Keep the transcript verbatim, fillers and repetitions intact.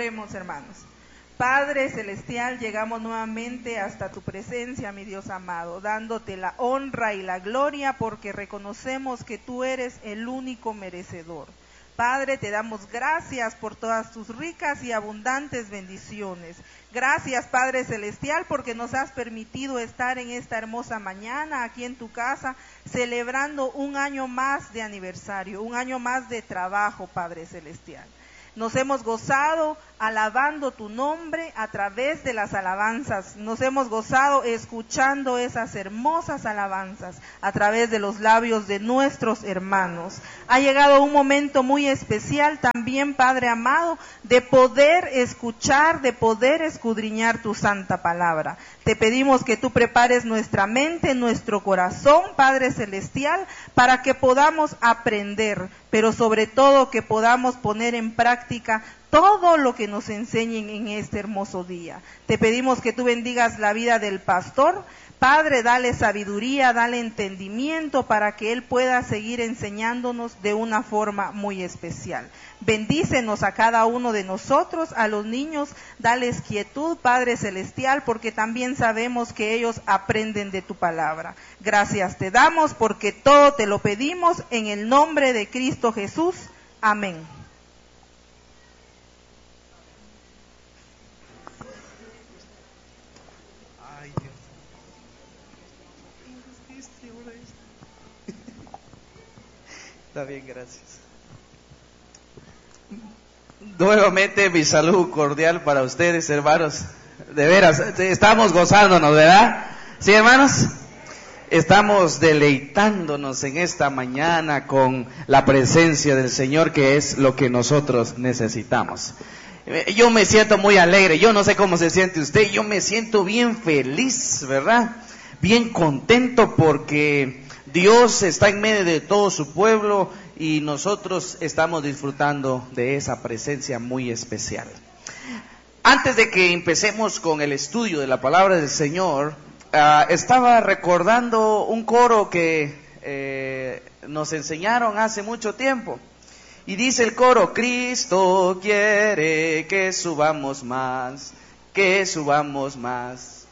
Oremos, hermanos. Padre Celestial, llegamos nuevamente hasta tu presencia, mi Dios amado, dándote la honra y la gloria porque reconocemos que tú eres el único merecedor. Padre, te damos gracias por todas tus ricas y abundantes bendiciones. Gracias, Padre Celestial, porque nos has permitido estar en esta hermosa mañana aquí en tu casa, celebrando un año más de aniversario, un año más de trabajo, Padre Celestial. Nos hemos gozado alabando tu nombre a través de las alabanzas. Nos hemos gozado escuchando esas hermosas alabanzas a través de los labios de nuestros hermanos. Ha llegado un momento muy especial también, Padre amado, de poder escuchar, de poder escudriñar tu santa palabra. Te pedimos que tú prepares nuestra mente, nuestro corazón, Padre Celestial, para que podamos aprender, pero sobre todo que podamos poner en práctica todo lo que nos enseñen en este hermoso día. Te pedimos que tú bendigas la vida del pastor. Padre, dale sabiduría, dale entendimiento para que él pueda seguir enseñándonos de una forma muy especial. Bendícenos a cada uno de nosotros, a los niños, dales quietud, Padre Celestial, porque también sabemos que ellos aprenden de tu palabra. Gracias te damos porque todo te lo pedimos en el nombre de Cristo Jesús. Amén. Está bien, gracias. Nuevamente mi saludo cordial para ustedes, hermanos. De veras, estamos gozándonos, ¿verdad? Sí, hermanos. Estamos deleitándonos en esta mañana con la presencia del Señor, que es lo que nosotros necesitamos. Yo me siento muy alegre, yo no sé cómo se siente usted, yo me siento bien feliz, ¿verdad? Bien contento porque Dios está en medio de todo su pueblo y nosotros estamos disfrutando de esa presencia muy especial. Antes de que empecemos con el estudio de la palabra del Señor, uh, estaba recordando un coro que eh, nos enseñaron hace mucho tiempo. Y dice el coro: Cristo quiere que subamos más, que subamos más.